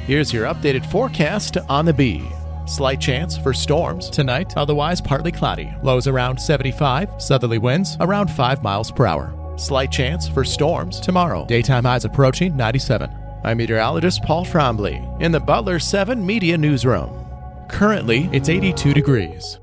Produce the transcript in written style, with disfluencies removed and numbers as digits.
Here's your updated forecast on the Bee. Slight chance for storms tonight, otherwise partly cloudy. Lows around 75, southerly winds around 5 miles per hour. Slight chance for storms tomorrow. Daytime highs approaching 97. I'm meteorologist Paul Trombley in the Butler 7 Media Newsroom. Currently, it's 82 degrees.